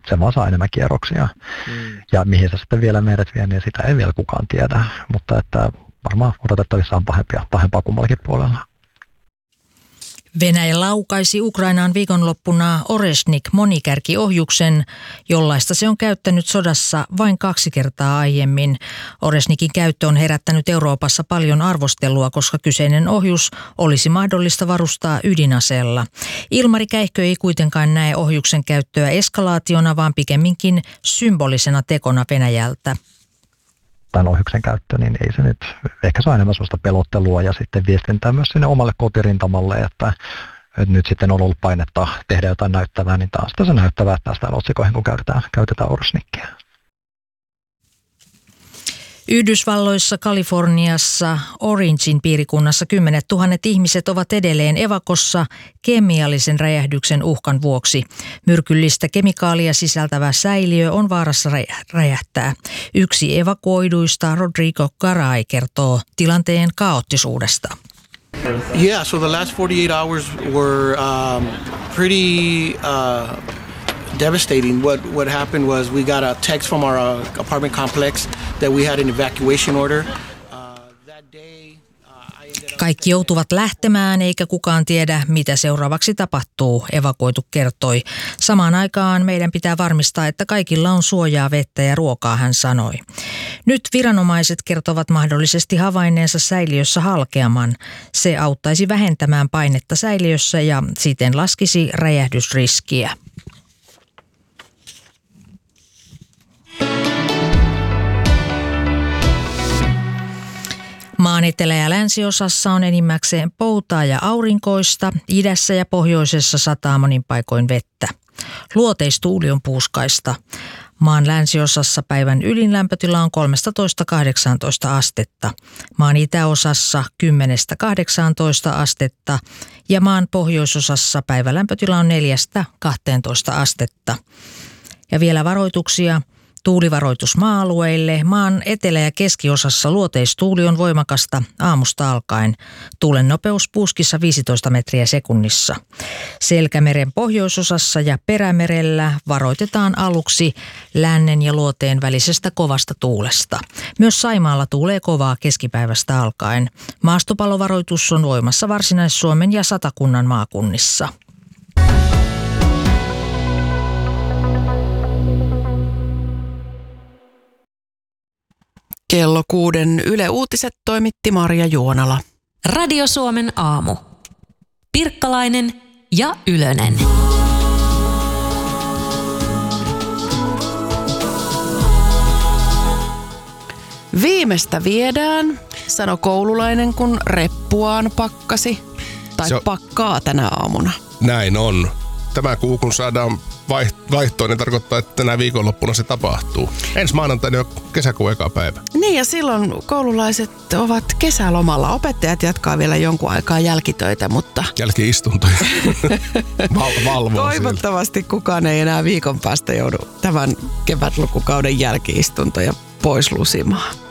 se vaan saa enemmän kierroksia. Ja mihin se sitten vielä meidät vie, niin sitä ei vielä kukaan tiedä. Mutta että varmaan odotettavissa on pahempaa kummallakin puolella. Venäjä laukaisi Ukrainaan viikonloppuna Oresnik-monikärkiohjuksen, jollaista se on käyttänyt sodassa vain 2 kertaa aiemmin. Oresnikin käyttö on herättänyt Euroopassa paljon arvostelua, koska kyseinen ohjus olisi mahdollista varustaa ydinaseella. Ilmari Käihkö ei kuitenkaan näe ohjuksen käyttöä eskalaationa, vaan pikemminkin symbolisena tekona Venäjältä. Tämän ohjuksen käyttö, niin ei se nyt, ehkä se on enemmän sellaista pelottelua ja sitten viestintää myös sinne omalle kotirintamalle, että nyt sitten on ollut painetta tehdä jotain näyttävää, niin taas se näyttävää, että päästään otsikoihin, kun käytetään Oresnikkiä. Yhdysvalloissa, Kaliforniassa, Orangein piirikunnassa 10 000 ihmiset ovat edelleen evakossa kemiallisen räjähdyksen uhkan vuoksi. Myrkyllistä kemikaalia sisältävä säiliö on vaarassa räjähtää. Yksi evakuoiduista, Rodrigo Garay, kertoo tilanteen kaoottisuudesta. Yeah, so the last 48 hours were pretty devastating. What happened was we got a text from our apartment complex that we had an evacuation order. Kaikki joutuvat lähtemään eikä kukaan tiedä, mitä seuraavaksi tapahtuu, evakuoitu kertoi. Samaan aikaan meidän pitää varmistaa, että kaikilla on suojaa, vettä ja ruokaa, hän sanoi. Nyt viranomaiset kertovat mahdollisesti havainneensa säiliössä halkeaman. Se auttaisi vähentämään painetta säiliössä ja siten laskisi räjähdysriskiä. Maan etelä- ja länsiosassa on enimmäkseen poutaa ja aurinkoista, idässä ja pohjoisessa sataa monin paikoin vettä. Luoteistuuli on puuskaista. Maan länsiosassa päivän ylin lämpötila on 13–18 astetta. Maan itäosassa 10–18 astetta ja maan pohjoisosassa päivälämpötila on 4–12 astetta. Ja vielä varoituksia. Tuulivaroitus maa-alueille. Maan etelä- ja keskiosassa luoteistuuli on voimakasta aamusta alkaen. Tuulen nopeus puuskissa 15 metriä sekunnissa. Selkämeren pohjoisosassa ja Perämerellä varoitetaan aluksi lännen ja luoteen välisestä kovasta tuulesta. Myös Saimaalla tuulee kovaa keskipäivästä alkaen. Maastopallovaroitus on voimassa Varsinais-Suomen ja Satakunnan maakunnissa. Kello 6 Yle Uutiset toimitti Marja Juonala. Radio Suomen aamu. Pirkkalainen ja Ylönen. Viimeistä viedään, sano koululainen, kun reppuaan pakkasi tai pakkaa tänä aamuna. Näin on. Tämä kuu, kun saadaan vaihtoon, niin tarkoittaa, että tänä viikonloppuna se tapahtuu. Ensi maanantaina jo kesäkuun eka päivä. Niin, ja silloin koululaiset ovat kesälomalla. Opettajat jatkaa vielä jonkun aikaa jälkitöitä, mutta... Jälki-istuntoja. Valvoo. Toivottavasti kukaan ei enää viikon päästä joudu tämän kevätlukukauden jälki-istuntoja pois lusimaan.